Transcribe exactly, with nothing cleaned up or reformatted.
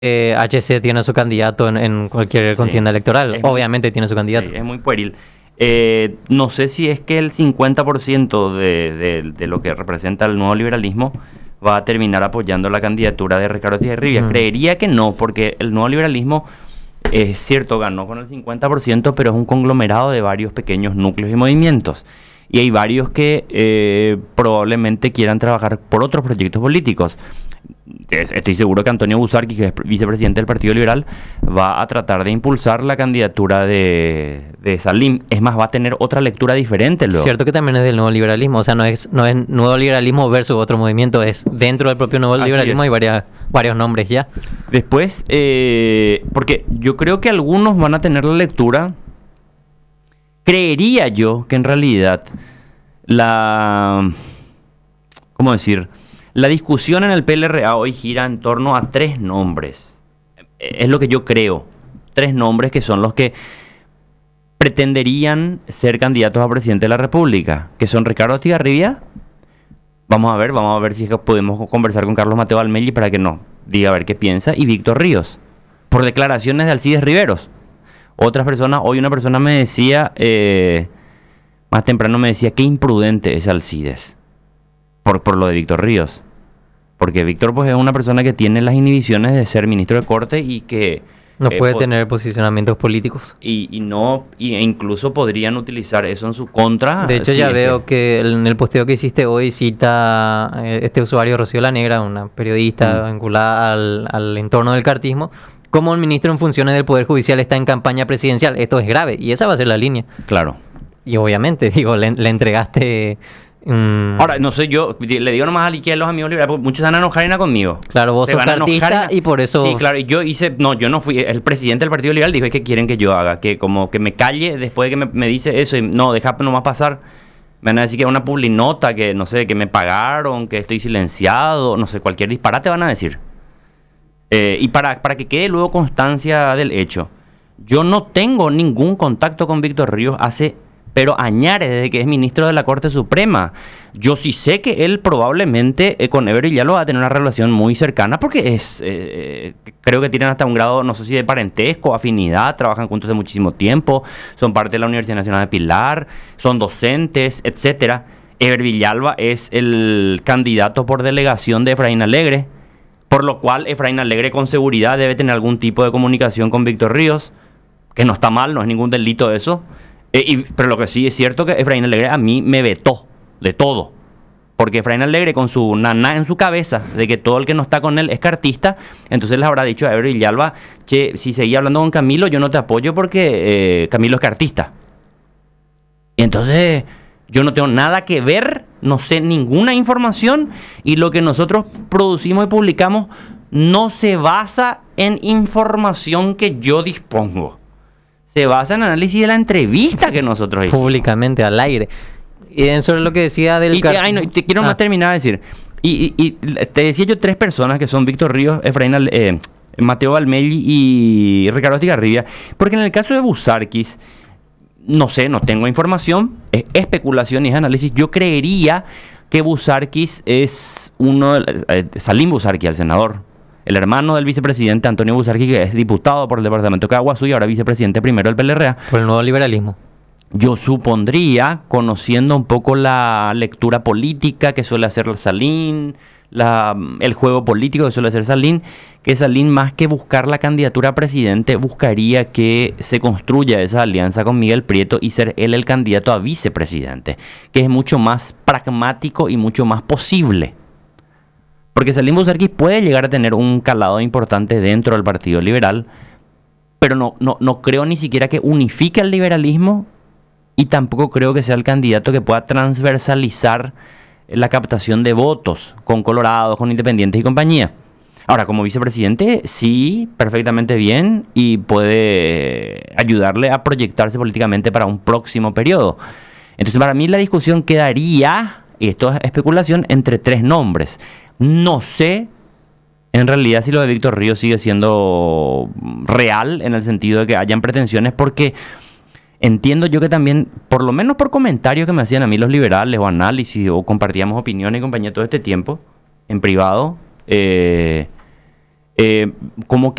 eh, H C tiene su candidato en, en cualquier Sí. contienda electoral. Es muy- Obviamente tiene su candidato. Sí, es muy pueril. Eh, no sé si es que el cincuenta por ciento de, de- de lo que representa el nuevo liberalismo va a terminar apoyando la candidatura de Ricardo Tijerribia. Ujú. Creería que no, porque el nuevo liberalismo, es cierto, ganó con el cincuenta por ciento, pero es un conglomerado de varios pequeños núcleos y movimientos. Y hay varios que eh, probablemente quieran trabajar por otros proyectos políticos. Es- Estoy seguro que Antonio Busarqui, que es vicepresidente del Partido Liberal, va a tratar de impulsar la candidatura de, de Salim. Es más, va a tener otra lectura diferente luego. Cierto que también es del nuevo liberalismo, o sea, no es, no es nuevo liberalismo versus otro movimiento, es dentro del propio nuevo Así liberalismo es. hay varias, varios nombres ya. Después, eh, porque yo creo que algunos van a tener la lectura, creería yo que en realidad la, ¿cómo decir? La discusión en el P L R A hoy gira en torno a tres nombres. Es lo que yo creo. Tres nombres que son los que pretenderían ser candidatos a presidente de la República, que son Ricardo Estigarribia. Vamos a ver, vamos a ver si es que podemos conversar con Carlos Mateo Almelli para que nos diga a ver qué piensa, y Víctor Ríos, por declaraciones de Alcides Riveros. Otras personas, hoy una persona me decía, eh, más temprano me decía, qué imprudente es Alcides, por, por lo de Víctor Ríos. Porque Víctor pues es una persona que tiene las inhibiciones de ser ministro de Corte y que... No eh, puede po- tener posicionamientos políticos. y, y no y- e incluso podrían utilizar eso en su contra. De hecho, si ya es veo que el- en el posteo que hiciste hoy cita eh, este usuario Rocío La Negra, una periodista Mm. vinculada al, al entorno del cartismo, como el ministro en funciones del Poder Judicial está en campaña presidencial. Esto es grave y esa va a ser la línea. Claro. Y obviamente, digo, le, le entregaste... mm, Ahora, no sé, yo di- le digo nomás a Liqui a los amigos liberales, porque muchos se van a enojar Irina conmigo. claro, vos Se sos van a enojar cartista Irina- y por eso... Sí, claro, y yo hice... No, yo no fui... El presidente del Partido Liberal dijo, ¿qué quieren que yo haga? Que como que me calle después de que me, me dice eso y no, deja nomás pasar. Me van a decir que es una publinota, que no sé, que me pagaron, que estoy silenciado, no sé, cualquier disparate van a decir. Eh, y para, para que quede luego constancia del hecho, yo no tengo ningún contacto con Víctor Ríos hace, pero añares, desde que es ministro de la Corte Suprema. Yo sí sé que él probablemente eh, con Ever ya lo va a tener una relación muy cercana porque es, eh, eh, creo que tienen hasta un grado, no sé si de parentesco, afinidad, trabajan juntos de muchísimo tiempo, son parte de la Universidad Nacional de Pilar, son docentes, etcétera. Ever Villalba es el candidato por delegación de Efraín Alegre, por lo cual Efraín Alegre con seguridad debe tener algún tipo de comunicación con Víctor Ríos, que no está mal, no es ningún delito eso. Eh, y- pero lo que sí es cierto que Efraín Alegre a mí me vetó de todo. Porque Efraín Alegre con su naná en su cabeza de que todo el que no está con él es cartista, entonces les habrá dicho a Ever Villalba, che, si seguía hablando con Camilo yo no te apoyo porque eh, Camilo es cartista. Y entonces yo no tengo nada que ver, no sé ninguna información y lo que nosotros producimos y publicamos no se basa en información que yo dispongo. Se basa en análisis de la entrevista que nosotros hicimos. públicamente al aire. Y eso es lo que decía del Y te, car- ay, no, y te quiero Ah, más terminar de decir. Y, y- y te decía yo tres personas que son Víctor Ríos, Efraín, Al- eh, Mateo Almelli y Ricardo Estigarribia. Porque en el caso de Busarquis, no sé, no tengo información, es especulación y es análisis. Yo creería que Busarquis es uno, de, eh, Salim Busarqui, el senador, el hermano del vicepresidente Antonio Busarqui, que es diputado por el departamento de Caguazú y ahora vicepresidente primero del P L R A. por el nuevo liberalismo. Yo supondría, conociendo un poco la lectura política que suele hacer Salín, la, el juego político que suele hacer Salín, que Salín más que buscar la candidatura a presidente, buscaría que se construya esa alianza con Miguel Prieto y ser él el candidato a vicepresidente, que es mucho más pragmático y mucho más posible. Porque Salim Busarqui puede llegar a tener un calado importante dentro del Partido Liberal, pero no, no, no creo ni siquiera que unifique el liberalismo y tampoco creo que sea el candidato que pueda transversalizar la captación de votos con colorados, con independientes y compañía. Ahora, como vicepresidente, sí, perfectamente bien y puede ayudarle a proyectarse políticamente para un próximo periodo. Entonces, para mí la discusión quedaría, y esto es especulación, entre tres nombres. No sé en realidad si lo de Víctor Ríos sigue siendo real en el sentido de que hayan pretensiones, porque entiendo yo que también, por lo menos por comentarios que me hacían a mí los liberales o análisis o compartíamos opiniones y compañía todo este tiempo en privado, eh, eh, como que